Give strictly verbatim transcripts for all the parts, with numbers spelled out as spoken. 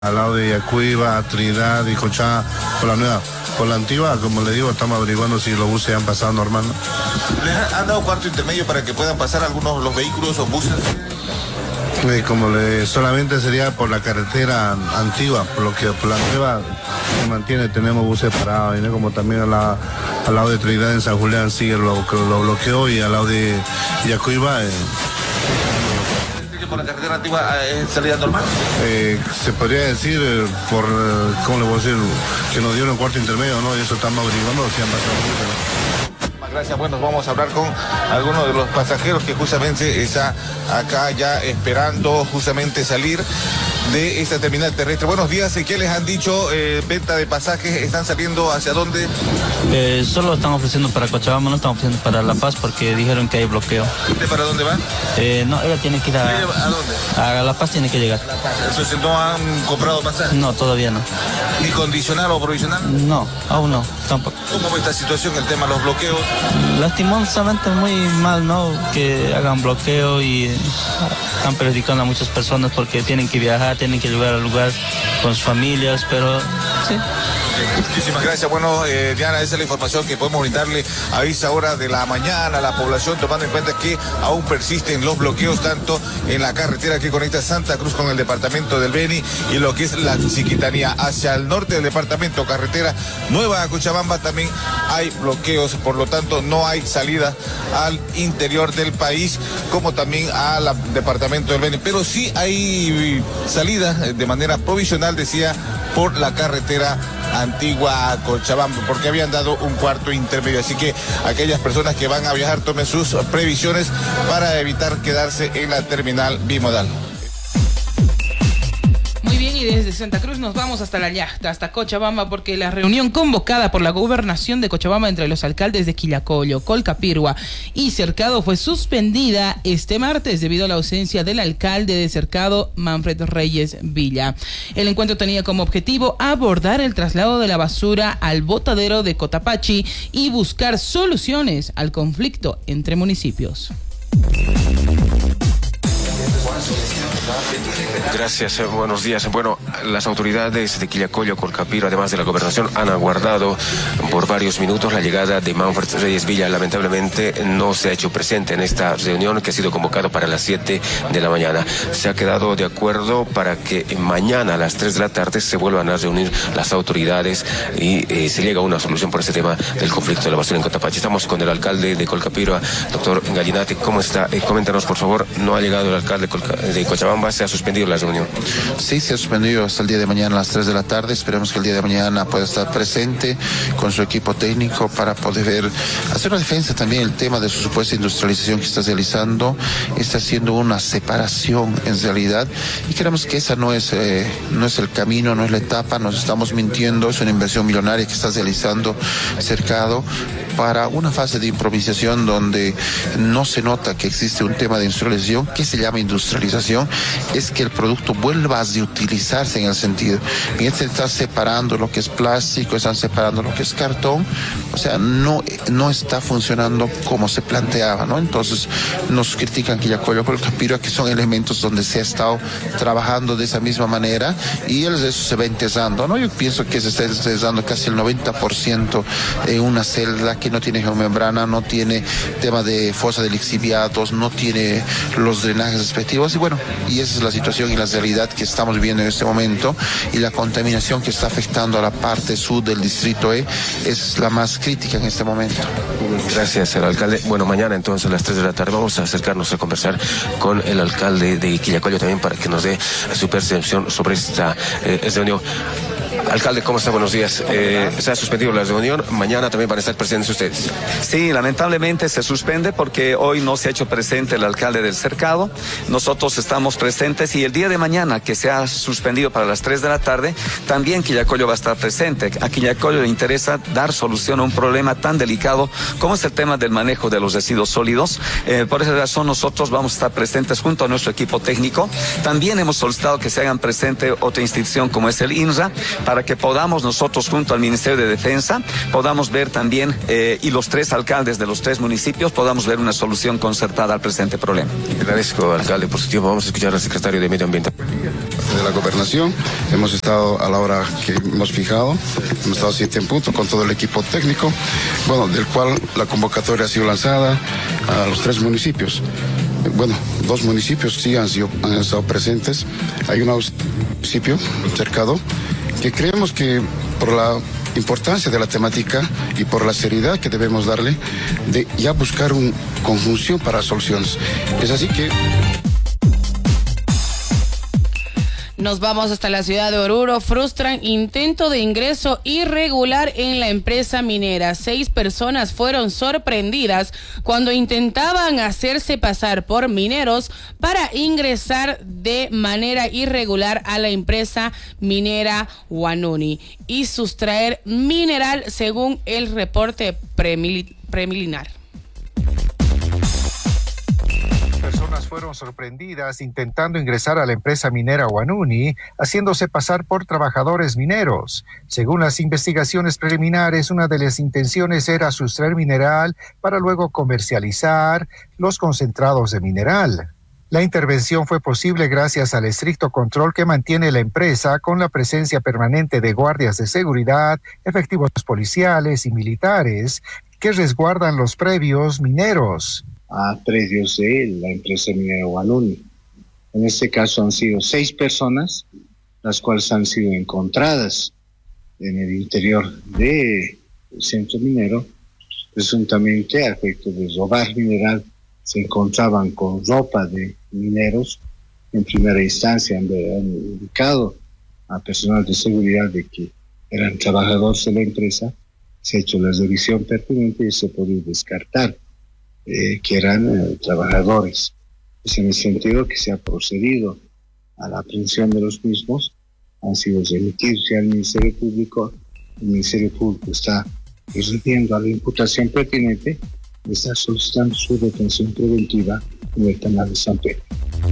Al lado de Yacuiba, Trinidad y Cochá, por la nueva, por la antigua, como le digo, estamos averiguando si los buses han pasado normal, ¿no? ¿Les han dado cuarto intermedio para que puedan pasar algunos los vehículos o buses? Eh, como le, solamente sería por la carretera antigua, por lo que por la nueva se mantiene, tenemos buses parados, ¿no? Como también a la, al lado de Trinidad en San Julián sigue lo, lo bloqueó, y al lado de Yacuiba... Eh, ¿Por la carretera antigua es salida normal? Eh, se podría decir, eh, por, eh, ¿cómo le voy a decir? Que nos dieron cuarto intermedio, ¿no? Y eso estamos averiguando si han pasado mucho, ¿no? Gracias. Bueno, vamos a hablar con algunos de los pasajeros que justamente está acá ya esperando justamente salir de esta terminal terrestre. Buenos días, ¿qué les han dicho? Eh, venta de pasajes, ¿están saliendo hacia dónde? Eh, solo están ofreciendo para Cochabamba, no están ofreciendo para La Paz porque dijeron que hay bloqueo. ¿Usted para dónde va? Eh, no, ella tiene que ir a... ¿A dónde? A La Paz tiene que llegar. La Paz. Entonces, ¿no han comprado pasajes? No, todavía no. ¿Ni condicional o provisional? No, aún no, tampoco. ¿Cómo ve esta situación, el tema de los bloqueos? Lastimosamente muy mal, ¿no? Que hagan bloqueo y están perjudicando a muchas personas porque tienen que viajar, tienen que llegar al lugar con sus familias, pero sí. Muchísimas gracias. Bueno, eh, Diana, esa es la información que podemos brindarle a esa hora de la mañana a la población, tomando en cuenta que aún persisten los bloqueos tanto en la carretera que conecta Santa Cruz con el departamento del Beni y lo que es la Chiquitanía. Hacia el norte del departamento, carretera nueva a Cochabamba, también hay bloqueos, por lo tanto no hay salida al interior del país como también al departamento del Beni, pero sí hay salida de manera provisional, decía, por la carretera antigua a Cochabamba, porque habían dado un cuarto intermedio. Así que aquellas personas que van a viajar tomen sus previsiones para evitar quedarse en la terminal bimodal. Muy bien, y desde Santa Cruz nos vamos hasta la Yachta, hasta Cochabamba, porque la reunión convocada por la gobernación de Cochabamba entre los alcaldes de Quillacollo, Colcapirgua y Cercado fue suspendida este martes debido a la ausencia del alcalde de Cercado, Manfred Reyes Villa. El encuentro tenía como objetivo abordar el traslado de la basura al botadero de Cotapachi y buscar soluciones al conflicto entre municipios. Gracias, buenos días. Bueno, las autoridades de Quillacollo, Colcapirgua, además de la gobernación, han aguardado por varios minutos la llegada de Manfred Reyes Villa. Lamentablemente no se ha hecho presente en esta reunión que ha sido convocada para las siete de la mañana. Se ha quedado de acuerdo para que mañana a las tres de la tarde se vuelvan a reunir las autoridades y eh, se llegue a una solución por este tema del conflicto de la basura en Cotapachi. Estamos con el alcalde de Colcapirgua, doctor Gallinati. ¿Cómo está? Eh, coméntanos, por favor. No ha llegado el alcalde de Cochabamba, se ha suspendido la reunión. Sí, se ha suspendido hasta el día de mañana a las tres de la tarde. Esperemos que el día de mañana pueda estar presente con su equipo técnico para poder ver, hacer una defensa también el tema de su supuesta industrialización que está realizando. Está haciendo una separación en realidad y creemos que esa no es, eh, no es el camino, no es la etapa, nos estamos mintiendo. Es una inversión millonaria que está realizando Cercado para una fase de improvisación donde no se nota que existe un tema de industrialización. ¿Qué se llama industrialización? Es que el producto vuelva a reutilizarse en el sentido. Bien, se está separando lo que es plástico, están separando lo que es cartón, o sea, no, no está funcionando como se planteaba, ¿no? Entonces, nos critican Quillacollo, Colcapirgua, que son elementos donde se ha estado trabajando de esa misma manera y eso se va entesando, ¿no? Yo pienso que se está entesando casi el noventa por ciento en una celda que no tiene geomembrana, no tiene tema de fosa de lixiviados, no tiene los drenajes respectivos y bueno, y esa es la situación y la realidad que estamos viviendo en este momento y la contaminación que está afectando a la parte sur del distrito E es la más crítica en este momento. Gracias, el alcalde. Bueno, mañana entonces a las tres de la tarde vamos a acercarnos a conversar con el alcalde de Quillacollo también para que nos dé su percepción sobre esta eh, reunión. Alcalde, ¿cómo está? Buenos días. Eh, se ha suspendido la reunión. Mañana también van a estar presentes ustedes. Sí, lamentablemente se suspende porque hoy no se ha hecho presente el alcalde del Cercado. Nosotros estamos presentes y el día de mañana, que se ha suspendido para las tres de la tarde, también Quillacollo va a estar presente. A Quillacollo le interesa dar solución a un problema tan delicado como es el tema del manejo de los residuos sólidos. Eh, por esa razón nosotros vamos a estar presentes junto a nuestro equipo técnico. También hemos solicitado que se hagan presente otra institución como es el INRA, para que podamos nosotros junto al Ministerio de Defensa, podamos ver también, eh, y los tres alcaldes de los tres municipios, podamos ver una solución concertada al presente problema. Agradezco, alcalde, por su tiempo. Vamos a escuchar al secretario de Medio Ambiente. De la gobernación, hemos estado a la hora que hemos fijado, hemos estado siete en punto con todo el equipo técnico, bueno, del cual la convocatoria ha sido lanzada a los tres municipios. Bueno, dos municipios sí han, sido, han estado presentes. Hay un municipio, Cercado, que creemos que por la importancia de la temática y por la seriedad que debemos darle, de ya buscar una conjunción para soluciones. Es así que... Nos vamos hasta la ciudad de Oruro. Frustran intento de ingreso irregular en la empresa minera. Seis personas fueron sorprendidas cuando intentaban hacerse pasar por mineros para ingresar de manera irregular a la empresa minera Huanuni y sustraer mineral, según el reporte premil- preliminar. Personas fueron sorprendidas intentando ingresar a la empresa minera Huanuni, haciéndose pasar por trabajadores mineros. Según las investigaciones preliminares, una de las intenciones era sustraer mineral para luego comercializar los concentrados de mineral. La intervención fue posible gracias al estricto control que mantiene la empresa, con la presencia permanente de guardias de seguridad, efectivos policiales y militares que resguardan los predios mineros. A predios de la empresa minera Huanuni. En este caso han sido seis personas, las cuales han sido encontradas en el interior del centro minero, presuntamente a efecto de robar mineral. Se encontraban con ropa de mineros. En primera instancia han, han indicado a personal de seguridad de que eran trabajadores de la empresa. Se ha hecho la revisión pertinente y se puede descartar Eh, que eran eh, trabajadores. Es en el sentido que se ha procedido a la aprehensión de los mismos, han sido remitidos ya al Ministerio Público. El Ministerio Público está respondiendo a la imputación pertinente y está solicitando su detención preventiva en el canal de San Pedro.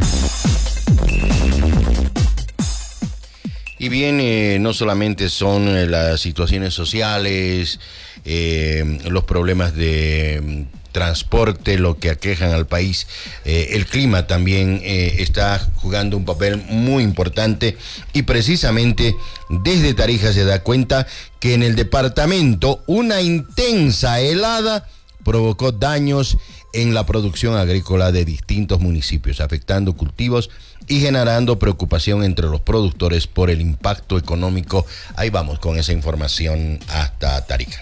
Y bien, eh, no solamente son eh, las situaciones sociales, eh, los problemas de transporte, lo que aquejan al país, eh, el clima también eh, está jugando un papel muy importante, y precisamente desde Tarija se da cuenta que en el departamento una intensa helada provocó daños en la producción agrícola de distintos municipios, afectando cultivos y generando preocupación entre los productores por el impacto económico. Ahí vamos con esa información hasta Tarija.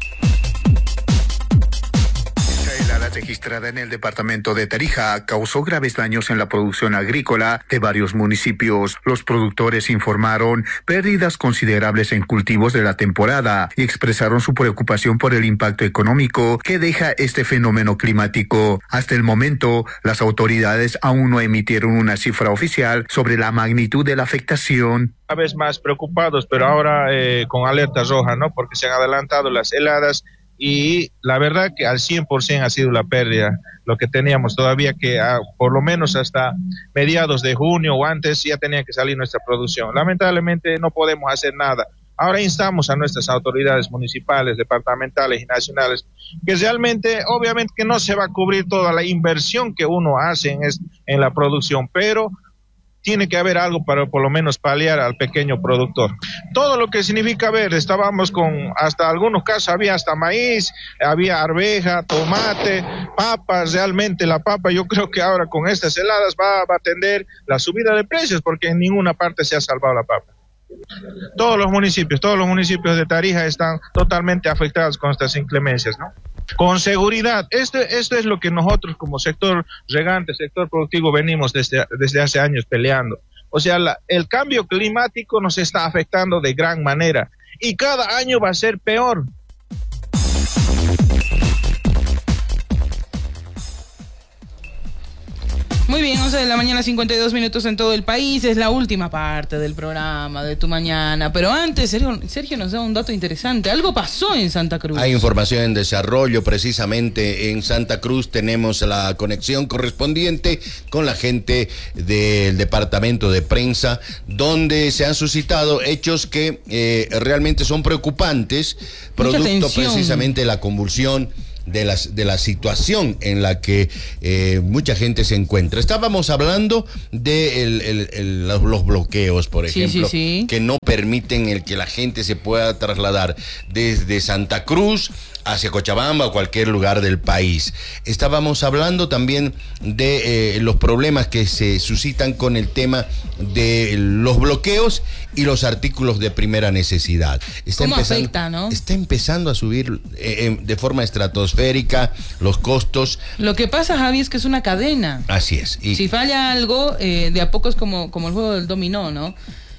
Registrada en el departamento de Tarija causó graves daños en la producción agrícola de varios municipios. Los productores informaron pérdidas considerables en cultivos de la temporada y expresaron su preocupación por el impacto económico que deja este fenómeno climático. Hasta el momento, las autoridades aún no emitieron una cifra oficial sobre la magnitud de la afectación. Cada vez más preocupados, pero ahora eh, con alerta roja, ¿no? Porque se han adelantado las heladas. Y la verdad que al cien por ciento ha sido la pérdida. Lo que teníamos todavía que, ah, por lo menos hasta mediados de junio o antes, ya tenía que salir nuestra producción. Lamentablemente no podemos hacer nada. Ahora instamos a nuestras autoridades municipales, departamentales y nacionales, que realmente, obviamente que no se va a cubrir toda la inversión que uno hace en, es, en la producción, pero tiene que haber algo para por lo menos paliar al pequeño productor. Todo lo que significa ver, estábamos con, hasta algunos casos había hasta maíz, había arveja, tomate, papas. Realmente la papa, yo creo que ahora con estas heladas va, va a atender la subida de precios, porque en ninguna parte se ha salvado la papa. Todos los municipios, todos los municipios de Tarija están totalmente afectados con estas inclemencias, ¿no? Con seguridad, esto, esto es lo que nosotros como sector regante, sector productivo, venimos desde, desde hace años peleando. O sea, la, el cambio climático nos está afectando de gran manera y cada año va a ser peor. Muy bien, once de la mañana, cincuenta y dos minutos en todo el país. Es la última parte del programa de Tu Mañana. Pero antes, Sergio, Sergio nos da un dato interesante. Algo pasó en Santa Cruz. Hay información en desarrollo. Precisamente en Santa Cruz tenemos la conexión correspondiente con la gente del departamento de prensa, donde se han suscitado hechos que eh, realmente son preocupantes, producto precisamente de la convulsión de la, de la situación en la que eh, mucha gente se encuentra. Estábamos hablando de el, el, el, los, los bloqueos, por ejemplo, sí, sí, sí. que no permiten el que la gente se pueda trasladar desde Santa Cruz hacia Cochabamba o cualquier lugar del país. Estábamos hablando también de eh, los problemas que se suscitan con el tema de los bloqueos y los artículos de primera necesidad. Está ¿Cómo empezando, afecta, no? Está empezando a subir eh, de forma estratosférica los costos. Lo que pasa, Javi, es que es una cadena. Así es. Y si falla algo, eh, de a poco es como, como el juego del dominó, ¿no?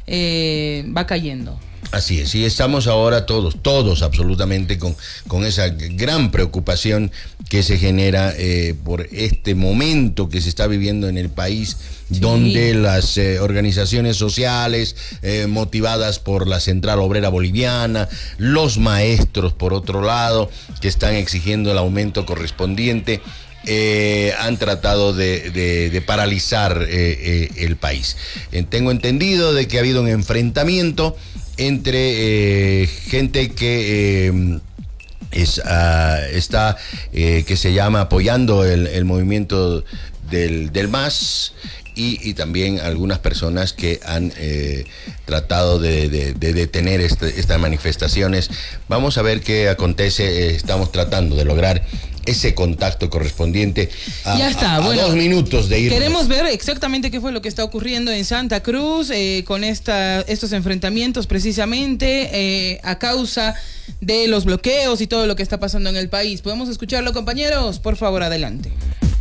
Eh, va cayendo. Así es, y estamos ahora todos, todos absolutamente con, con esa gran preocupación que se genera eh, por este momento que se está viviendo en el país, sí. donde las eh, organizaciones sociales eh, motivadas por la Central Obrera Boliviana, los maestros por otro lado, que están exigiendo el aumento correspondiente, Eh, han tratado de, de, de paralizar eh, eh, el país. Eh, tengo entendido de que ha habido un enfrentamiento entre eh, gente que eh, es, uh, está, eh, que se llama apoyando el, el movimiento del, del M A S y, y también algunas personas que han eh, tratado de, de, de detener este, estas manifestaciones. Vamos a ver qué acontece. Eh, estamos tratando de lograr ese contacto correspondiente a, ya está, a, a bueno, dos minutos de irnos. Queremos ver exactamente qué fue lo que está ocurriendo en Santa Cruz eh, con esta, estos enfrentamientos precisamente eh, a causa de los bloqueos y todo lo que está pasando en el país. ¿Podemos escucharlo, compañeros? Por favor, adelante.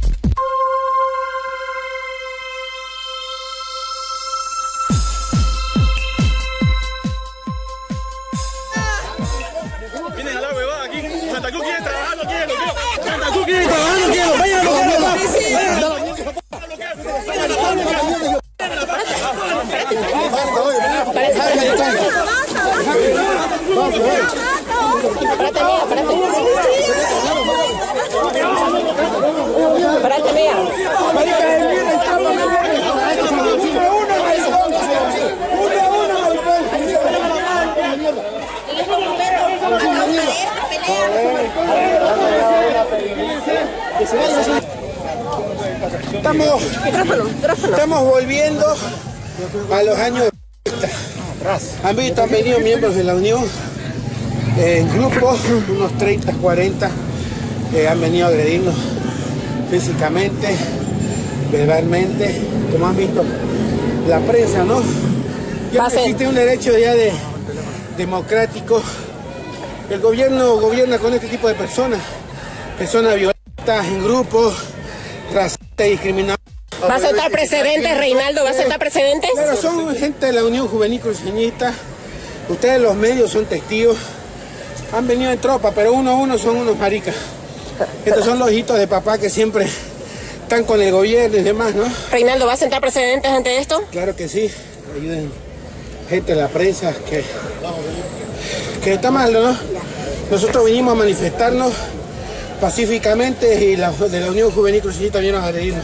Estamos, estamos volviendo a los años de han visto, han venido miembros de la Unión eh, en grupos, unos treinta, cuarenta, eh, han venido a agredirnos físicamente, verbalmente, como han visto la prensa, ¿no? Ya existe un derecho ya de democrático. El gobierno gobierna con este tipo de personas, personas violentas en grupos, racistas y discriminadas. ¿Va a sentar precedentes, Reinaldo? ¿Va a sentar precedentes? Pero son gente de la Unión Juvenil Cruceñista. Ustedes los medios son testigos. Han venido en tropa, pero uno a uno son unos maricas. Estos son los hijitos de papá que siempre están con el gobierno y demás, ¿no? Reinaldo, ¿va a sentar precedentes ante esto? Claro que sí. Ayuden gente de la prensa que, que está mal, ¿no? Nosotros vinimos a manifestarnos pacíficamente y la, de la Unión Juvenil Cruceñista vinieron a agredirnos.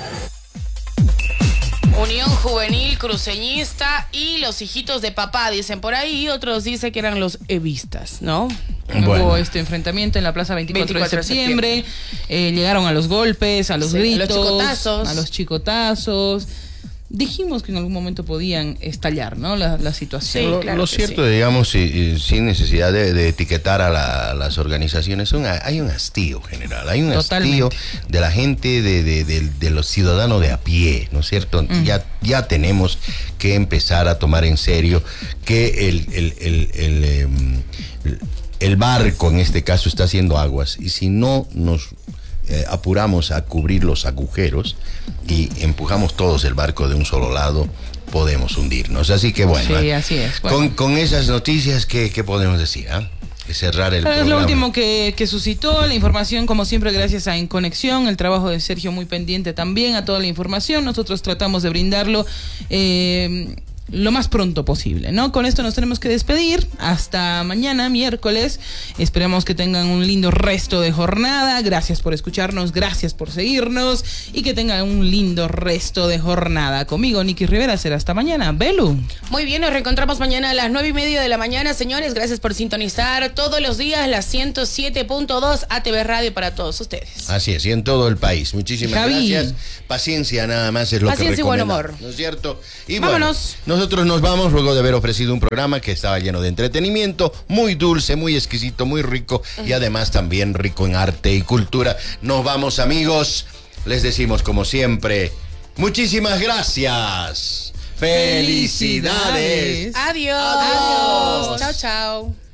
Unión Juvenil Cruceñista y los hijitos de papá, dicen por ahí, y otros dicen que eran los evistas, ¿no? Bueno. Hubo este enfrentamiento en la Plaza veinticuatro de septiembre, eh, llegaron a los golpes, a los sí, gritos, a los chicotazos. a los chicotazos. Dijimos que en algún momento podían estallar, ¿no? La, la situación. Sí, lo, claro lo cierto, sí. digamos, sin, sin necesidad de, de etiquetar a, la, a las organizaciones, un, hay un hastío general, hay un Totalmente. hastío de la gente, de, de, de, de los ciudadanos de a pie, ¿no es cierto? Mm. Ya, ya tenemos que empezar a tomar en serio que el, el, el, el, el, el barco, en este caso, está haciendo aguas, y si no nos Eh, apuramos a cubrir los agujeros y empujamos todos el barco de un solo lado, podemos hundirnos. Así que bueno, sí, así es. Bueno. Con, con esas noticias, ¿qué, qué podemos decir? ¿eh? cerrar el Es programa. lo último que, que suscitó la información, como siempre, gracias a En Conexión, el trabajo de Sergio muy pendiente también a toda la información. Nosotros tratamos de brindarlo eh, lo más pronto posible, ¿no? Con esto nos tenemos que despedir. Hasta mañana, miércoles. Esperamos que tengan un lindo resto de jornada. Gracias por escucharnos, gracias por seguirnos y que tengan un lindo resto de jornada. Conmigo, Nicky Rivera, será hasta mañana. Belu. Muy bien, nos reencontramos mañana a las nueve y media de la mañana, señores. Gracias por sintonizar todos los días la ciento siete punto dos A T V Radio para todos ustedes. Así es, y en todo el país. Muchísimas Javi. gracias. Paciencia nada más es lo Paciencia que y buen recomendamos. humor. ¿No es cierto? Y Vámonos. Bueno, nosotros nos vamos luego de haber ofrecido un programa que estaba lleno de entretenimiento, muy dulce, muy exquisito, muy rico y además también rico en arte y cultura. Nos vamos, amigos. Les decimos como siempre, muchísimas gracias. Felicidades. Adiós. Adiós. Chao, chao.